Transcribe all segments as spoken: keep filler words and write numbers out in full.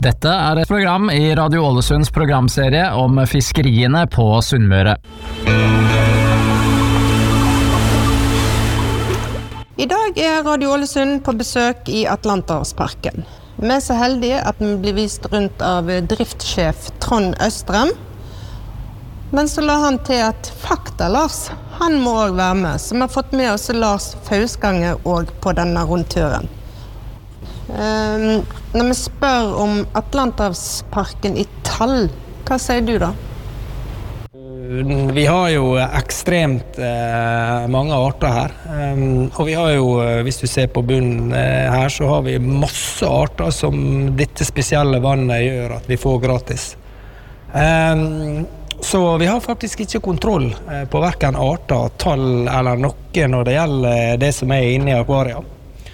Dette er et program i Radio Ålesunds programserie om fiskeriene på Sunnmøre. I dag er Radio Ålesund på besøk i Atlanterhavsparken. Vi er så heldige at vi blir vist rundt av driftssjef Trond Østrem. Men så la han til at Fakta Lars, han må også være med, så vi har fått med oss Lars Fausgange også på denne rundturen. Um, når vi spør om Atlanterhavsparken i tall, hva sier du da? Vi har jo ekstremt eh, mange arter her, um, og vi har jo, hvis du ser på bunnen eh, her, så har vi masse arter som dette spesielle vannet gjør at vi får gratis. Um, så vi har faktisk ikke kontroll eh, på hverken arter, tall eller noe når det gjelder det som er inne i akvariet.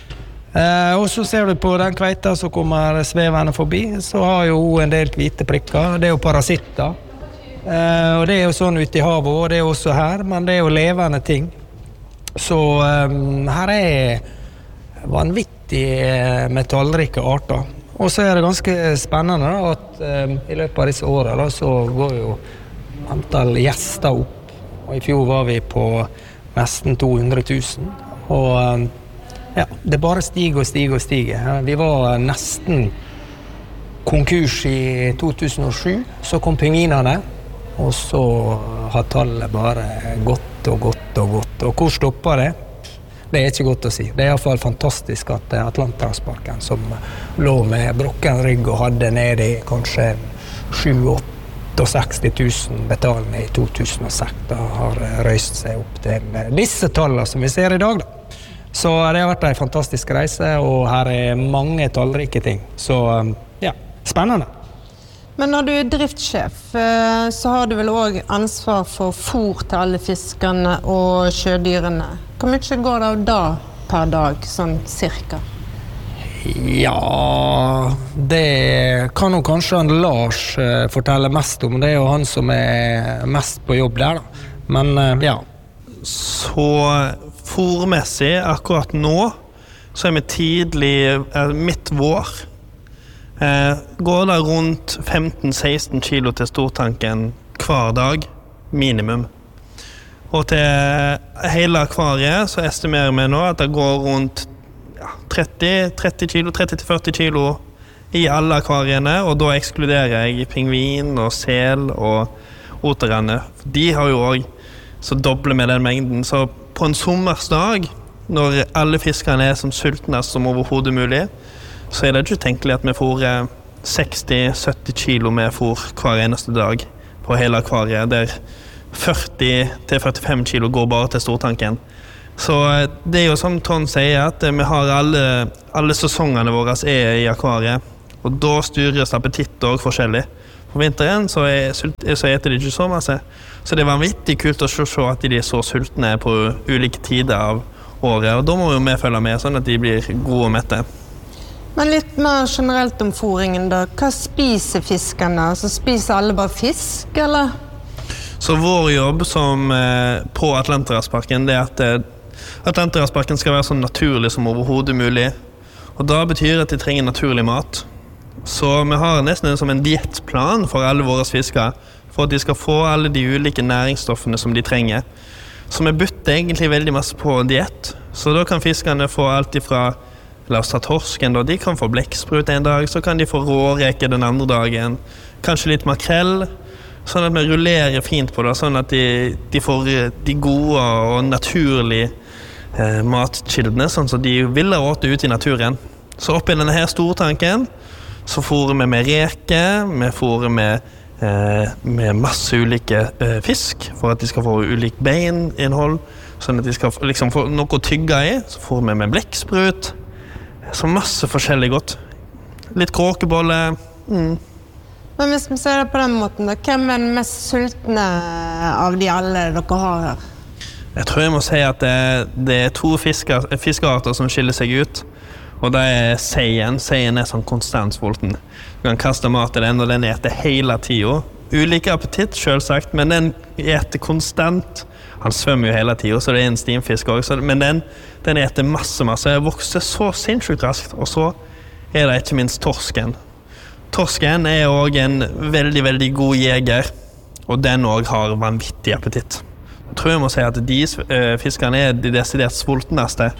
Eh, og så ser du på den kveita som kommer svevende forbi, så har jo en del hvite prikker, det er jo parasitter. Eh, og det er jo sånn ute i havet, og det er også her, men det er jo levende ting. Så um, her er vanvittig med tallrike arter. Og så er det ganske spennende da, at um, i løpet av disse årene da, så går jo antall gjester opp. Og i fjor var vi på nesten to hundre tusen, og um, ja, det bare stiger og stiger og stiger. Vi var nesten konkurs i to tusen og sju, så kom pingvinene, og så har tallet bare gått og gått og gått. Og hvor stopper det? Det er ikke godt å si. Det er i hvert fall fantastisk at Atlanterhavsparken, som lå med brokken rygg og hadde nede i kanskje sju til seksti tusen betalende i to tusen og seks, da har røyst seg opp til disse tallene som vi ser i dag da. Så det har vært en fantastisk reise, og her er mange tallrike ting. Så ja, spennende. Men når du er driftssjef, så har du vel også ansvar for fôr til alle fiskerne og sjødyrene. Hvor mye går det av da per dag, sånn cirka? Ja, det kan jo kanskje han Lars fortelle mest om. Det er jo han som er mest på jobb der da. Men ja. Så fôrmessig, akkurat nå, så er vi tidlig, midt vår. Eh, går det rundt femten til seksten kilo til stortanken hver dag, minimum. Og til hele akvariet så estimerer vi nå at det går rundt ja, tretti kilo, tretti til førti kilo i alle akvariene, og da ekskluderer jeg pingvin og sel og oterrenne. De har jo også så doble med den mengden, så på en sommersdag, når alle fiskerne er som sultnest som overhodet mulig, så er det ikke tenkelig at vi får seksti til sytti kilo med fôr hver eneste dag på hele akvariet, der førti til førtifem kilo går bare til stortanken. Så det er jo som Trond sier, at vi har alle, alle sesongene våre er i akvariet, og da styres appetitt også forskjellig. På vinteren så, er, så eter de ikke så masse. Så det er vanvittig kult å se at de er så sultne på ulike tider av året, og da må vi følge med, sånn at de blir gode og mette. Men litt mer generelt om fôringen da. Hva spiser fiskerne? Så spiser alle bare fisk, eller? Så vår jobb som, eh, på Atlanterhavsparken, det er at eh, Atlanterhavsparken skal være så naturlig som overhodet mulig. Og da betyr at de trenger naturlig mat. Så vi har nesten som en diettplan for alle våre fisker, for at de skal få alle de ulike næringsstoffene som de trenger. Så vi bytter egentlig veldig masse på diett. Så da kan fiskerne få alt ifra, la oss ta torsken, da. De kan få blekksprut en dag, så kan de få råreke den andre dagen. Kanskje litt makrell, sånn at vi rullerer fint på det, sånn at de, de får de gode og naturlige eh, matkildene, sånn at de vil ha råte ut i naturen. Så oppi denne her stortanken, så fôrer vi med reke, vi fôrer med med masse ulike eh, fisk for at de skal få ulik beininnhold, sånn at de skal liksom få noe å tygge i. Så får vi med blekksprut, så masse forskjellig godt. Litt kråkebolle. Mm. Men hvis vi ser det på den måten, da, hvem er den mest sultne av de alle dere har her? Jeg tror jeg må si at det, det er to fisker, fiskearter som skiller seg ut. Og det er seien. Seien er sånn konstant sulten. Du kan kaste mat til den, og den eter hele tiden. Ulike appetitt, selvsagt, men den eter konstant. Han svømmer jo hele tiden, så det er en stimfisk også. Men den, den eter masse, masse. Den vokser så sinnssykt raskt, og så er det ikke minst torsken. Torsken er også en veldig, veldig god jeger, og den også har vanvittig appetitt. Jeg tror jeg må si at de uh, fiskerne er de desidert sultneste.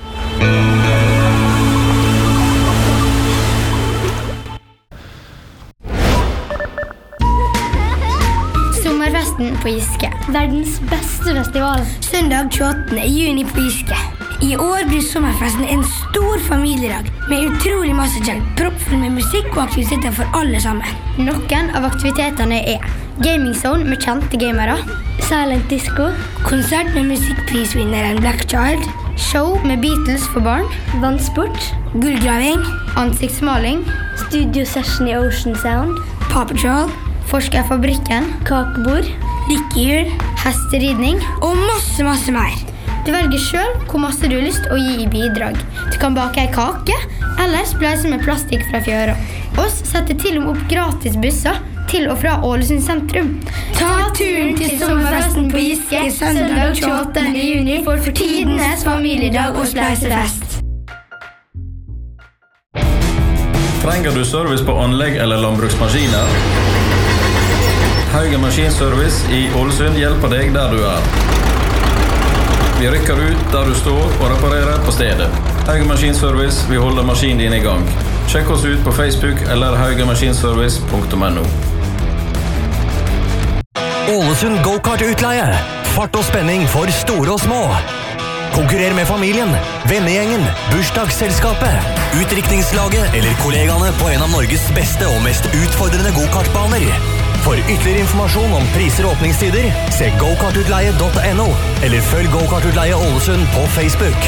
Sommerfesten på Giske. Verdens beste festival. Søndag tjueåttende juni på Giske. I år blir sommerfesten en stor familiedag med utrolig masse kjent, proppfull med musikk og aktiviteter for alle sammen. Noen av aktivitetene er Gaming Zone med kjente gamere, Silent Disco, konsert med musikkprisvinneren Black Child, show med Beatles for barn, vannsport, gullgraving, ansiktsmaling, studio session i Ocean Sound, Paw Patrol, Forskerfabrikken, kakebord, lykkehjul, hesteridning og masse, masse mer. Du velger selv hvor masse du har lyst å gi i bidrag. Du kan bake en kake, eller spleise med plastikk fra fjøra. Oss setter til og med opp gratis busser til og fra Ålesund sentrum. Ta turen til sommerfesten på Giske søndag tjueåttende juni for for tidenes familiedag og spleisefest. Trenger du service på anlegg eller landbruksmaskiner? Haugen Maskinservice i Ålesund hjelper deg der du er. Vi rykker ut der du står og reparerer på stedet. Haugen Maskinservice, vi holder maskinen din i gang. Sjekk oss ut på Facebook eller haugenmaskinservice punktum no. Ålesund go-kart-utleie. Fart og spenning for store og små. Konkurrer med familien, vennegjengen, bursdagsselskapet, utdrikningslaget eller kollegaene på en av Norges beste og mest utfordrende go-kartbaner. For ytterligere informasjon om priser og åpningstider, se go kart utleie punktum no eller følg Go-kart-utleie Ålesund på Facebook.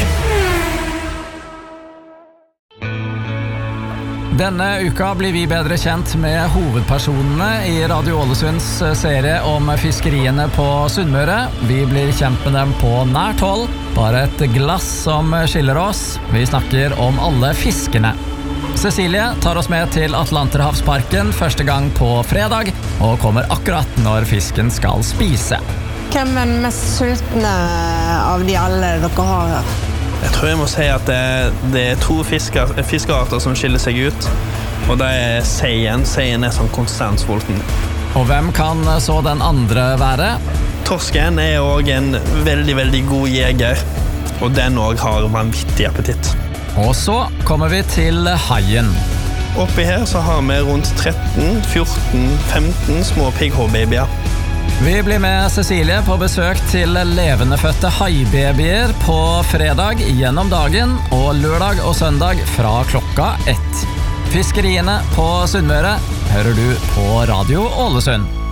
Denne uka blir vi bedre kjent med hovedpersonene i Radio Ålesunds serie om fiskeriene på Sunnmøre. Vi blir kjent med dem på nært hold, bare et glass som skiller oss. Vi snakker om alle fiskene. Cecilie tar oss med til Atlanterhavsparken første gang på fredag, og kommer akkurat når fisken skal spise. Hvem er den mest sultne av de alle dere har her? Jeg tror jeg må si at det, det er to fisker, fiskearter som skiller seg ut, og det er seien. Seien er sånn konstant sulten. Og hvem kan så den andre være? Torsken er også en veldig, veldig god jeger, og den også har vanvittig appetitt. Og så kommer vi til haien. Oppi her så har vi rundt tretten, fjorten, femten små pigghå-babyer. Vi blir med Cecilie på besøk til levendefødte haibabyer på fredag gjennom dagen, og lørdag og søndag fra klokka ett. Fiskeriene på Sunnmøre hører du på Radio Ålesund.